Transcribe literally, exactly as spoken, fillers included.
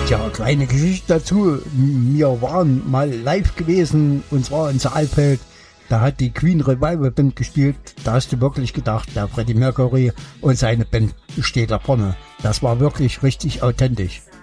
Tja, kleine Geschichte dazu. Wir waren mal live gewesen, und zwar in Saalfeld. Da hat die Queen Revival Band gespielt. Da hast du wirklich gedacht, der Freddie Mercury und seine Band steht da vorne. Das war wirklich richtig authentisch.